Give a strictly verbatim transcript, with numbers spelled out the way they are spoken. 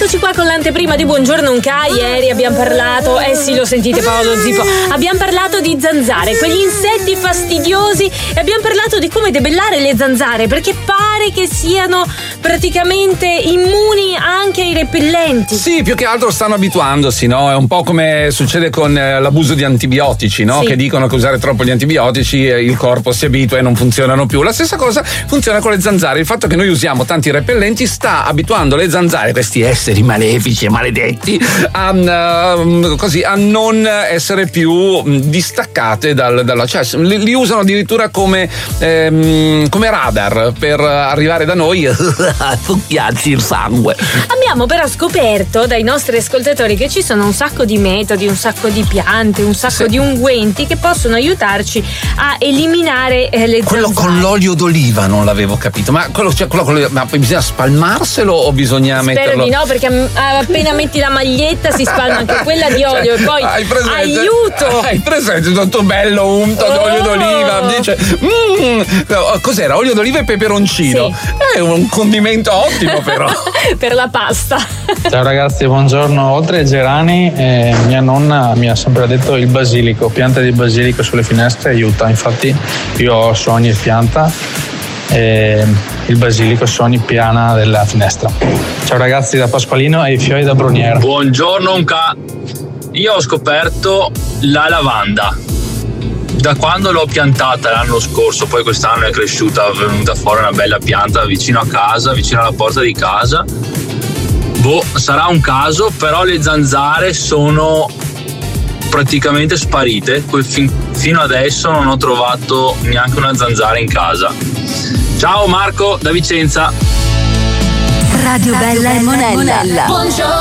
eccoci qua con l'anteprima di Buongiorno Unca. Ieri abbiamo parlato, eh sì, lo sentite Paolo Zippo, abbiamo parlato di zanzare, quegli insetti fastidiosi, e abbiamo parlato di come debellare le zanzare, perché pare che siano praticamente immuni anche ai repellenti. Sì, più che altro stanno abituandosi, no? È un po' come succede con eh, l'abuso di antibiotici, no? Sì. Che dicono che usare troppo gli antibiotici eh, il corpo si abitua e non funzionano più. La stessa cosa funziona con le zanzare. Il fatto che noi usiamo tanti repellenti sta abituando le zanzare, questi esseri malefici e maledetti, a, uh, così, a non essere più distaccate dal, dalla, cioè li, li usano addirittura come, ehm, come radar per arrivare da noi a succhiarci il sangue. Abbiamo però scoperto dai nostri ascoltatori che ci sono un sacco di metodi, un sacco di piante, un sacco sì. di unguenti che possono aiutarci a eliminare eh, le quello zanzare. Con l'olio d'oliva non l'avevo capito, ma quello, cioè, quello, quello ma poi bisogna spalmarselo o bisogna Spero metterlo? di no, perché appena metti la maglietta si spalma anche quella di olio, cioè, e poi hai presente, aiuto! Hai presente tutto bello unto Oh. d'olio d'oliva, dice mm, cos'era? Olio d'oliva e peperoncino. Sì. È un condimento ottimo però. Per la pasta. Ciao ragazzi, buongiorno. Oltre ai gerani, eh, mia nonna mi ha sempre detto il basilico, pianta di basilico sulle finestre aiuta. Infatti io ho su ogni pianta eh, il basilico su ogni piana della finestra. Ciao ragazzi, da Pasqualino e i fiori da Bruniera. Buongiorno Unca. Io ho scoperto la lavanda. Da quando l'ho piantata l'anno scorso, poi quest'anno è cresciuta, è venuta fuori una bella pianta vicino a casa, vicino alla porta di casa. Boh, sarà un caso, però le zanzare sono praticamente sparite. Fino adesso non ho trovato neanche una zanzara in casa. Ciao Marco da Vicenza. Radio Bella e Monella. Buongiorno.